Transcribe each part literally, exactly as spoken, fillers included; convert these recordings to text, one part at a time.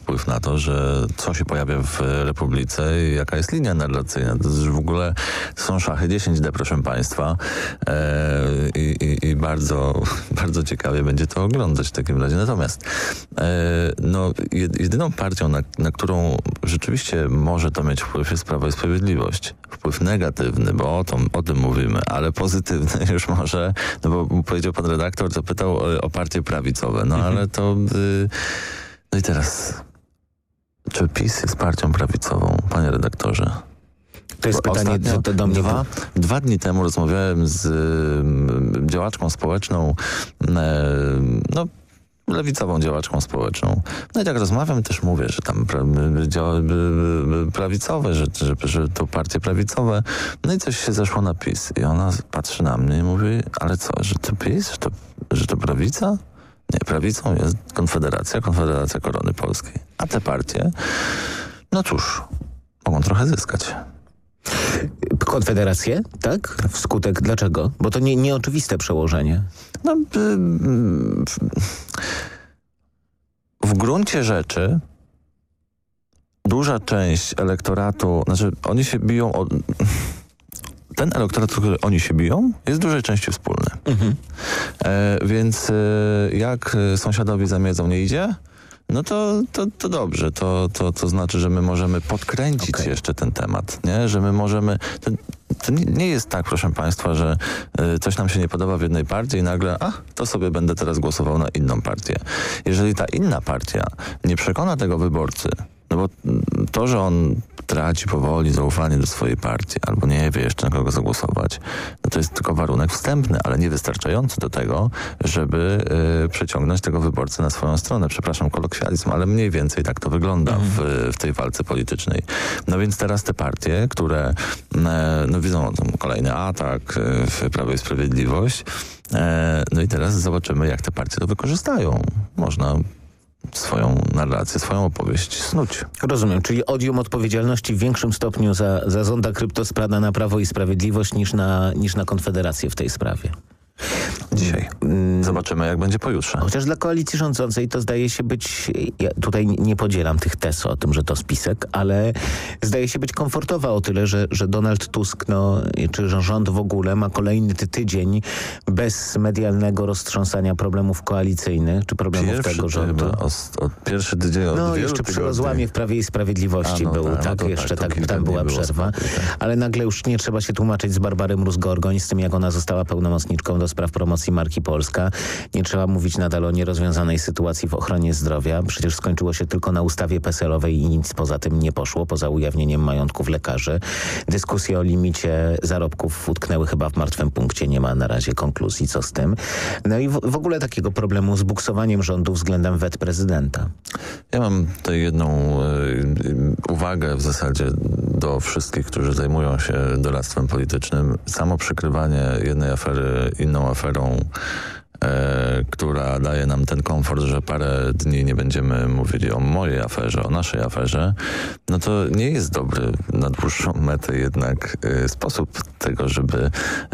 wpływ na to, że co się pojawia w Republice i jaka jest linia narracyjna. To już w ogóle są szachy dziesięć D, proszę państwa. E, i, i, I bardzo, bardzo ciekawie będzie to oglądać w takim razie. Natomiast e, no, jedyną partią, na, na którą rzeczywiście może to mieć wpływ, jest Prawo i Sprawiedliwość. Wpływ negatywny, bo o, to, o tym mówimy, ale pozytywny już może, no bo powiedział pan redaktor, to pytał o, o partie prawicowe. No mhm. ale to... Y, no i teraz, czy PiS jest partią prawicową, panie redaktorze? To jest Bo pytanie do, do, do mnie. Dwa, dwa dni temu rozmawiałem z y, działaczką społeczną, y, no lewicową działaczką społeczną. No i tak rozmawiam, też mówię, że tam pra, działa, prawicowe, że, że, że to partie prawicowe. No i coś się zeszło na PiS. I ona patrzy na mnie i mówi, ale co, że to PiS? Że to, że to prawica? Nie, prawicą jest Konfederacja, Konfederacja Korony Polskiej. A te partie, no cóż, mogą trochę zyskać. Konfederację, tak? Wskutek dlaczego? Bo to nie, nieoczywiste przełożenie. No, w gruncie rzeczy duża część elektoratu, znaczy oni się biją o... Ten elektorat, który oni się biją, jest w dużej części wspólny. Mhm. E, więc e, jak sąsiadowi za miedzą nie idzie, no to, to, to dobrze. To, to, to znaczy, że my możemy podkręcić okay. jeszcze ten temat, nie? Że my możemy... To, to nie jest tak, proszę państwa, że y, coś nam się nie podoba w jednej partii i nagle, a, to sobie będę teraz głosował na inną partię. Jeżeli ta inna partia nie przekona tego wyborcy, no bo to, że on traci powoli zaufanie do swojej partii albo nie wie jeszcze na kogo zagłosować, no to jest tylko warunek wstępny, ale niewystarczający do tego, żeby y, przeciągnąć tego wyborcę na swoją stronę. Przepraszam, kolokwializm, ale mniej więcej tak to wygląda mhm. w, w tej walce politycznej. No więc teraz te partie, które y, no widzą kolejny atak y, w Prawo i Sprawiedliwość, y, no i teraz zobaczymy, jak te partie to wykorzystają. Można swoją narrację, swoją opowieść snuć. Rozumiem, czyli odium odpowiedzialności w większym stopniu za, za zonda krypto spada na Prawo i Sprawiedliwość niż na, niż na Konfederację w tej sprawie. Dzisiaj. Zobaczymy, jak będzie pojutrze. Chociaż dla koalicji rządzącej to zdaje się być, ja tutaj nie podzielam tych tez o tym, że to spisek, ale zdaje się być komfortowa o tyle, że, że Donald Tusk, no, czy rząd w ogóle ma kolejny ty tydzień bez medialnego roztrząsania problemów koalicyjnych, czy problemów pierwszy, tego rządu. O, o, pierwszy tydzień od No jeszcze przy rozłamie w Prawie i Sprawiedliwości A, no, był, tak, tak no jeszcze tak, tak tam była przerwa. Spokój, tak. Ale nagle już nie trzeba się tłumaczyć z Barbary Mróz-Gorgoń, z tym jak ona została pełnomocniczką do spraw promocji marki Polska. Nie trzeba mówić nadal o nierozwiązanej sytuacji w ochronie zdrowia. Przecież skończyło się tylko na ustawie P E S E L-owej i nic poza tym nie poszło, poza ujawnieniem majątków lekarzy. Dyskusje o limicie zarobków utknęły chyba w martwym punkcie. Nie ma na razie konkluzji, co z tym. No i w, w ogóle takiego problemu z buksowaniem rządu względem wet prezydenta. Ja mam tutaj jedną y, uwagę w zasadzie do wszystkich, którzy zajmują się doradztwem politycznym. Samo przykrywanie jednej afery inną aferą, e, która daje nam ten komfort, że parę dni nie będziemy mówili o mojej aferze, o naszej aferze, no to nie jest dobry na dłuższą metę jednak e, sposób tego, żeby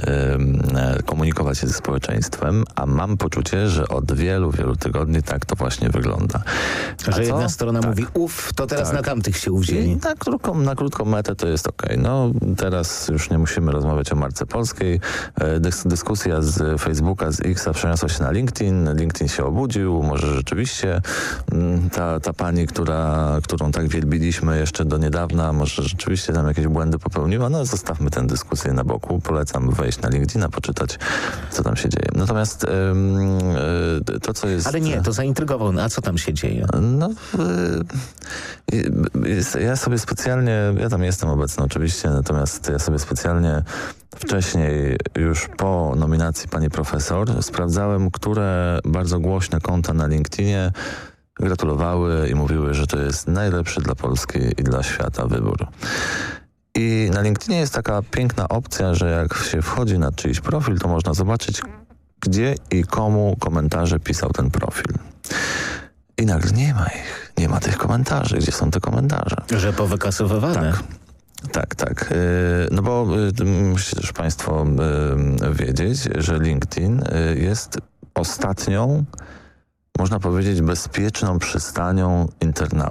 e, komunikować się ze społeczeństwem, a mam poczucie, że od wielu, wielu tygodni tak to właśnie wygląda. A że co? jedna strona tak. mówi uff, to teraz tak. na tamtych się uwzięli. Na krótką, na krótką metę to jest okej. Okay. No teraz już nie musimy rozmawiać o marce polskiej. Dys dyskusja z Facebooka, z Xa przeniosła się na LinkedIn. LinkedIn się obudził. Może rzeczywiście ta, ta pani, która, którą tak wielbiliśmy jeszcze do niedawna, może rzeczywiście tam jakieś błędy popełniła. No zostawmy tę dyskusję na boku. Polecam wejść na LinkedIna, poczytać, co tam się dzieje. Natomiast yy, to, co jest... Ale nie, to zaintrygował. A co tam się dzieje? No, yy, ja sobie specjalnie, ja tam jestem obecny oczywiście, natomiast ja sobie specjalnie wcześniej, już po nominacji pani profesor, sprawdzałem, które bardzo głośne konta na LinkedInie gratulowały i mówiły, że to jest najlepszy dla Polski i dla świata wybór. I na LinkedInie jest taka piękna opcja, że jak się wchodzi na czyjś profil, to można zobaczyć, gdzie i komu komentarze pisał ten profil. I nagle nie ma ich. Nie ma tych komentarzy. Gdzie są te komentarze? Że powykasowywane. Tak. Tak, tak. No bo musicie też państwo wiedzieć, że LinkedIn jest ostatnią, można powiedzieć, bezpieczną przystanią internautów.